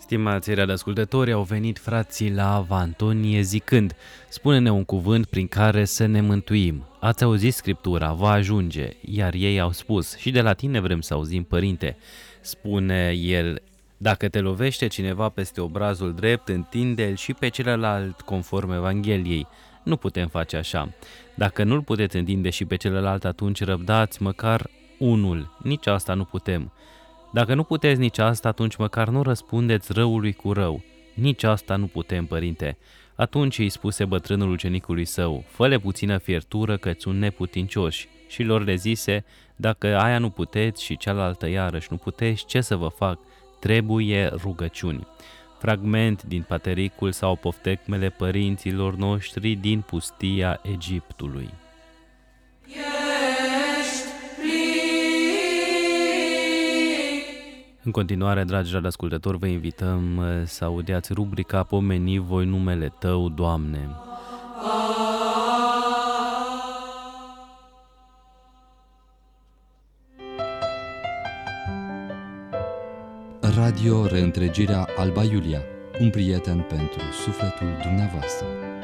Stimați radioascultători, au venit frații la Antonie zicând: spune-ne un cuvânt prin care să ne mântuim. Ați auzit Scriptura, va ajunge. Iar ei au spus: și de la tine vrem să auzim, Părinte. Spune el: dacă te lovește cineva peste obrazul drept, întinde-l și pe celălalt conform Evangheliei. Nu putem face așa. Dacă nu-l puteți întinde și pe celălalt, atunci răbdați măcar unul. Nici asta nu putem. Dacă nu puteți nici asta, atunci măcar nu răspundeți răului cu rău. Nici asta nu putem, Părinte. Atunci îi spuse bătrânul ucenicului său: fă-le puțină fiertură, că-ți sunt neputincioși. Și lor le zise: dacă aia nu puteți și cealaltă iarăși nu puteți, ce să vă fac? Trebuie rugăciuni. Fragment din patericul sau poftecmele părinților noștri din pustia Egiptului. În continuare, dragi radioascultători, vă invităm să audiați rubrica Pomeni voi numele Tău, Doamne. Radio Reîntregirea Alba Iulia, un prieten pentru sufletul dumneavoastră.